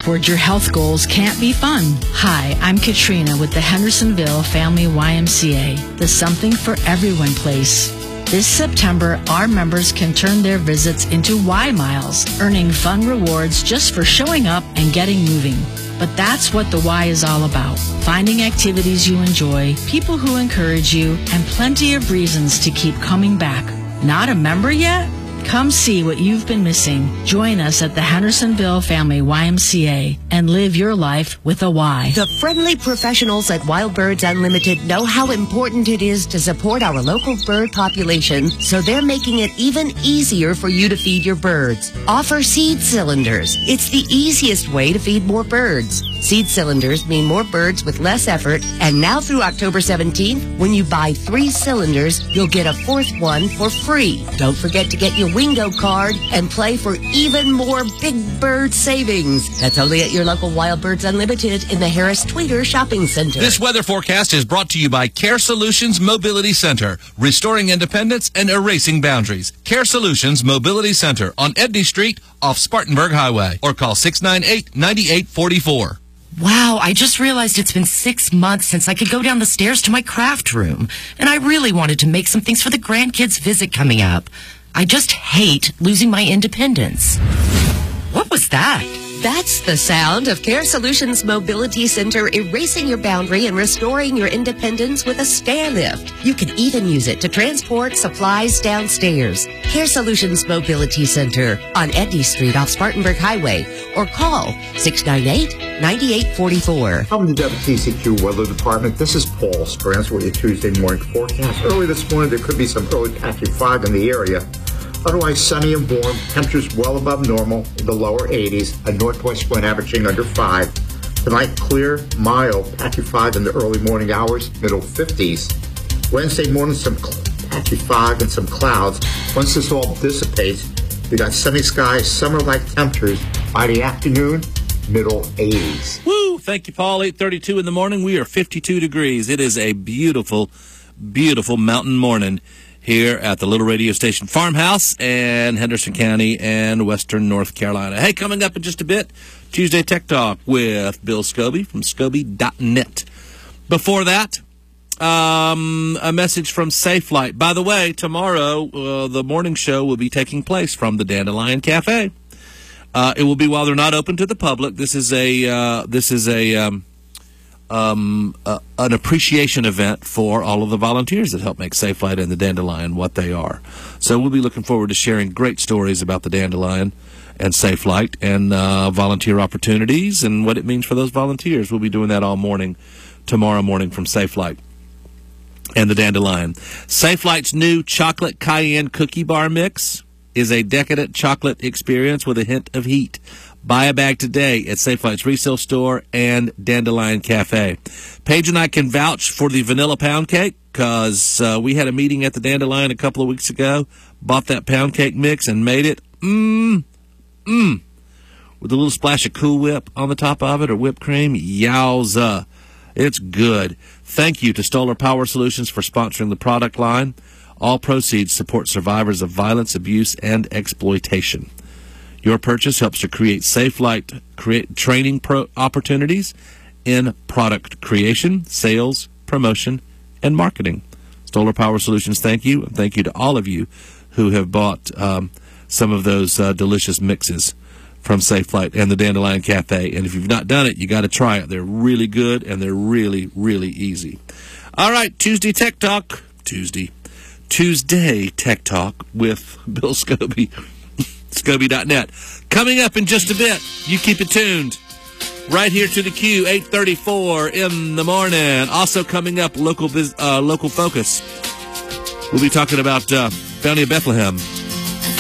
toward your health goals can't be fun. Hi, I'm Katrina with the Hendersonville Family YMCA, the Something for Everyone place. This September, our members can turn their visits into Y Miles, earning fun rewards just for showing up and getting moving. But that's what the Y is all about. Finding activities you enjoy, people who encourage you, and plenty of reasons to keep coming back. Not a member yet? Come see what you've been missing. Join us at the Hendersonville Family YMCA and live your life with a Y. The friendly professionals at Wild Birds Unlimited know how important it is to support our local bird population, so they're making it even easier for you to feed your birds. Offer seed cylinders. It's the easiest way to feed more birds. Seed cylinders mean more birds with less effort, and now through October 17th, when you buy 3 cylinders, you'll get a 4th one for free. Don't forget to get your Wingo card and play for even more big bird savings. That's only at your local Wild Birds Unlimited in the Harris Tweeter Shopping Center. This weather forecast is brought to you by Care Solutions Mobility Center, restoring independence and erasing boundaries. Care Solutions Mobility Center on Edney Street off Spartanburg Highway, or call 698-9844. Wow, I just realized it's been 6 months since I could go down the stairs to my craft room, and I really wanted to make some things for the grandkids' visit coming up. I just hate losing my independence. What was that? That's the sound of Care Solutions Mobility Center erasing your boundary and restoring your independence with a stair lift. You can even use it to transport supplies downstairs. Care Solutions Mobility Center on Edney Street off Spartanburg Highway, or call 698-9844. Welcome to WTCQ Weather Department. This is Paul Sprance with your Tuesday morning forecast. Early this morning, there could be some early patchy fog in the area. Otherwise sunny and warm, temperatures well above normal in the lower 80s, a northwest wind averaging under 5. Tonight, clear, mild, patchy fog in the early morning hours, middle 50s. Wednesday morning, some patchy fog and some clouds. Once this all dissipates, we got sunny skies, summer-like temperatures. By the afternoon, middle 80s. Woo! Thank you, Paul. 8:32 in the morning. We are 52 degrees. It is a beautiful, beautiful mountain morning here at the little radio station Farmhouse and Henderson County and Western North Carolina. Hey, coming up in just a bit, Tuesday Tech Talk with Bill Scobie from Scobie.net. Before that, a message from Safelite. By the way, tomorrow, the morning show will be taking place from the Dandelion Cafe. It will be while they're not open to the public. This is an appreciation event for all of the volunteers that help make Safelite and the Dandelion what they are. So we'll be looking forward to sharing great stories about the Dandelion and Safelite and volunteer opportunities and what it means for those volunteers. We'll be doing that all morning, tomorrow morning from Safelite and the Dandelion. Safelite's new chocolate cayenne cookie bar mix is a decadent chocolate experience with a hint of heat. Buy a bag today at Safelite's resale store and Dandelion Cafe. Paige and I can vouch for the vanilla pound cake because we had a meeting at the Dandelion a couple of weeks ago, bought that pound cake mix and made it, with a little splash of Cool Whip on the top of it or whipped cream. Yowza. It's good. Thank you to Stoller Power Solutions for sponsoring the product line. All proceeds support survivors of violence, abuse, and exploitation. Your purchase helps to create Safelite training opportunities in product creation, sales, promotion, and marketing. Stoller Power Solutions, thank you. And thank you to all of you who have bought some of those delicious mixes from Safelite and the Dandelion Cafe. And if you've not done it, you got to try it. They're really good, and they're really, really easy. All right, Tuesday Tech Talk. Tuesday Tech Talk with Bill Scobie. Scobie.net. Coming up in just a bit. You keep it tuned. Right here to the Q, 8:34 in the morning. Also coming up, local focus. We'll be talking about Bounty of Bethlehem.